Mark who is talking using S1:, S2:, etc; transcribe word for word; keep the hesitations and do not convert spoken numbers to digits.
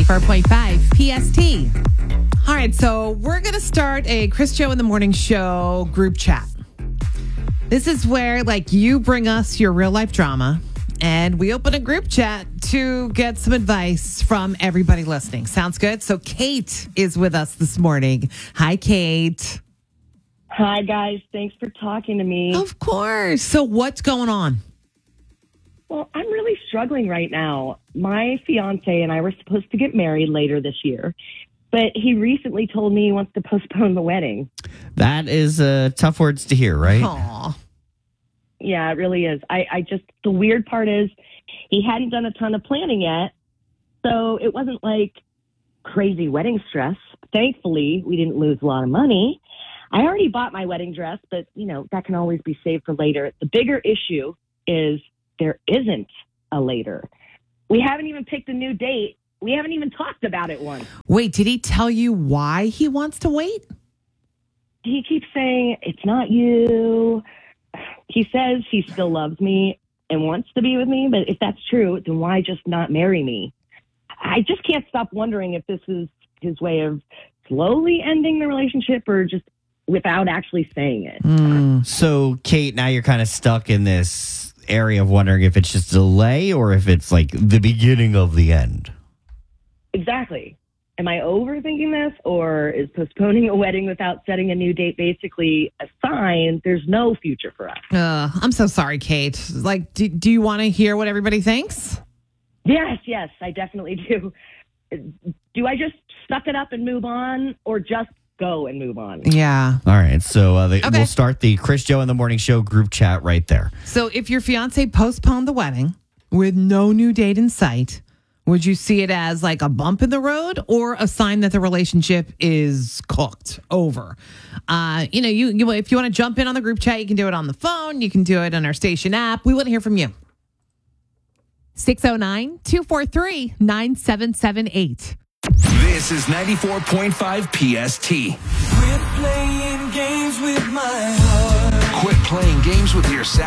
S1: ninety-four point five P S T. All right, so we're going to start a Chris Joe in the Morning Show group chat. This is where, like, you bring us your real life drama, and we open a group chat to get some advice from everybody listening. Sounds good? So Kate is with us this morning. Hi, Kate.
S2: Hi, guys. Thanks for talking to me.
S1: Of course. So what's going on?
S2: Well, I'm really struggling right now. My fiance and I were supposed to get married later this year, but he recently told me he wants to postpone the wedding.
S3: That is uh, tough words to hear, right?
S1: Aw.
S2: Yeah, it really is. I, I just, the weird part is he hadn't done a ton of planning yet, so it wasn't like crazy wedding stress. Thankfully, we didn't lose a lot of money. I already bought my wedding dress, but, you know, that can always be saved for later. The bigger issue is there isn't a later. We haven't even picked a new date. We haven't even talked about it once.
S1: Wait, did he tell you why he wants to wait?
S2: He keeps saying, it's not you. He says he still loves me and wants to be with me, but if that's true, then why just not marry me? I just can't stop wondering if this is his way of slowly ending the relationship or just without actually saying it.
S1: Mm.
S3: So, Kate, now you're kind of stuck in this area of wondering if it's just delay or if it's like the beginning of the end.
S2: Exactly. Am I overthinking this, or is postponing a wedding without setting a new date basically a sign there's no future for us?
S1: Uh, I'm so sorry, Kate. Like, do, do you want to hear what everybody thinks?
S2: Yes, yes, I definitely do. Do I just suck it up and move on, or just go and move on?
S1: Yeah.
S3: All right. So uh, the,
S1: Okay.
S3: we'll start the Chris Joe in the Morning Show group chat right there.
S1: So if your fiance postponed the wedding with no new date in sight, would you see it as like a bump in the road or a sign that the relationship is cooked over? Uh, you know, you, you if you want to jump in on the group chat, you can do it on the phone. You can do it on our station app. We want to hear from you. six oh nine, two four three, nine seven seven eight.
S4: This is ninety-four point five P S T.
S5: Quit playing games with my heart.
S4: Quit playing games with your Saturday.